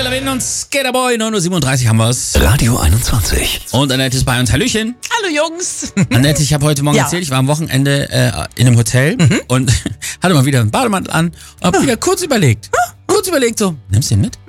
Avril Lavigne und Skaterboy, 9:37 Uhr haben wir's. Radio 21. Und Annette ist bei uns. Hallöchen. Hallo Jungs. Annette, ich habe heute Morgen erzählt, ich war am Wochenende in einem Hotel und hatte mal wieder einen Bademantel an und habe wieder kurz überlegt. So, nimmst du ihn mit?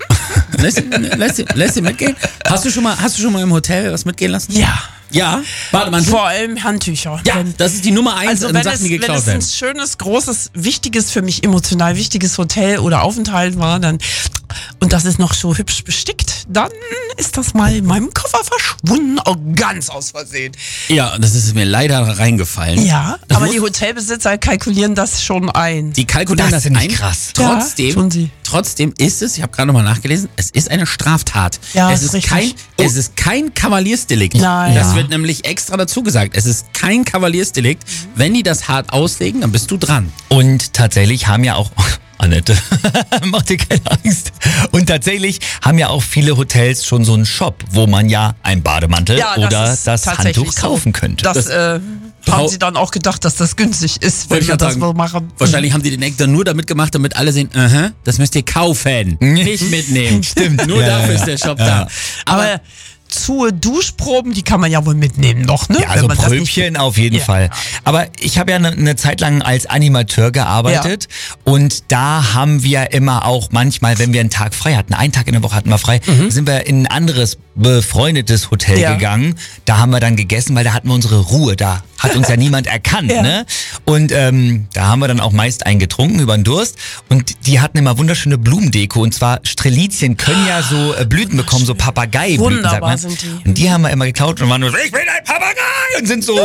Lässt ihn mitgehen? Hast du schon mal im Hotel was mitgehen lassen? Ja. Ja? Bademantel? Vor allem Handtücher. Ja, das ist die Nummer 1 Also an wenn Sachen, die es geklaut ein werden. schönes, großes, wichtiges, für mich emotional wichtiges Hotel oder Aufenthalt war, dann und das ist noch so hübsch bestickt, dann ist das mal in meinem Koffer verschwunden, auch ganz aus Versehen. Ja, das ist mir leider reingefallen. Ja, Das aber muss- die Hotelbesitzer kalkulieren das schon ein. Die kalkulieren das finde ich ein. krass. Ja, tun sie. Trotzdem ist es, ich habe gerade nochmal nachgelesen, es ist eine Straftat. Ja, es ist ist richtig. es ist kein Kavaliersdelikt. Nein. Das Ja. wird nämlich extra dazu gesagt. Es ist kein Kavaliersdelikt. Wenn die das hart auslegen, dann bist du dran. Und tatsächlich haben ja auch, Annette, mach dir keine Angst. Und tatsächlich haben ja auch viele Hotels schon so einen Shop, wo man ja einen Bademantel Ja, oder ist das tatsächlich Handtuch kaufen könnte. Das, Hau- haben sie dann auch gedacht, dass das günstig ist, Wollte wenn ich wir grad das sagen. mal machen. Wahrscheinlich haben die den extra nur damit gemacht, damit alle sehen, das müsst ihr kaufen, nicht mitnehmen. Stimmt. Nur Ja, dafür ja, ist der Shop da. Aber zu Duschproben, die kann man ja wohl mitnehmen noch, ne? Ja, also Wenn man das nicht- Pröbchen auf jeden Ja. Fall. Aber ich habe ja eine Zeit lang als Animateur gearbeitet und da haben wir immer auch manchmal, wenn wir einen Tag frei hatten, einen Tag in der Woche hatten wir frei, sind wir in ein anderes befreundetes Hotel Ja. gegangen. Da haben wir dann gegessen, weil da hatten wir unsere Ruhe. Da hat uns ja niemand erkannt, Ja. ne? Und da haben wir dann auch meist einen getrunken über den Durst und die hatten immer wunderschöne Blumendeko und zwar Strelizien können ja so Blüten bekommen, so Papageiblüten, sagt Wunderbar man. sind die. Und die haben wir immer geklaut und waren nur so, ich bin ein Papagei! Und sind so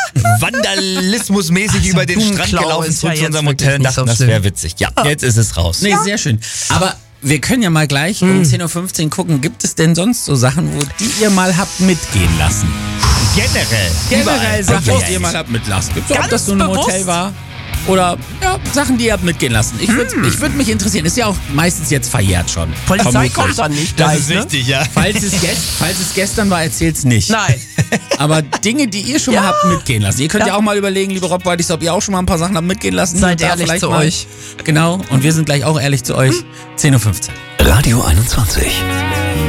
vandalismusmäßig über den Strand Blumenklau gelaufen ist ja zu unserem jetzt Hotel und wirklich dachten, nicht das so wäre schlimm. witzig. Ja, jetzt ist es raus. Nee, sehr schön. Aber wir können ja mal gleich um 10:15 Uhr gucken, gibt es denn sonst so Sachen, wo die ihr mal habt mitgehen lassen? Generell. Generell Sachen, Ja, die ihr mal habt mitlassen. Gibt's auch, ob Ganz das so in einem bewusst. Hotel war? Oder ja, Sachen, die ihr habt mitgehen lassen. Ich würd mich interessieren. Ist ja auch meistens jetzt verjährt schon. Polizei Vermutlich. kommt dann nicht Das gleich, ist ne? wichtig, ja. Falls es gestern war, erzählt's nicht. Nein. Aber Dinge, die ihr schon mal habt mitgehen lassen. Ihr könnt ja auch mal überlegen, liebe Rob Bodies, ob ihr auch schon mal ein paar Sachen habt mitgehen lassen. Seid Und da ehrlich vielleicht zu mal- euch. Genau. Und wir sind gleich auch ehrlich zu euch. 10:15 Uhr. Radio 21.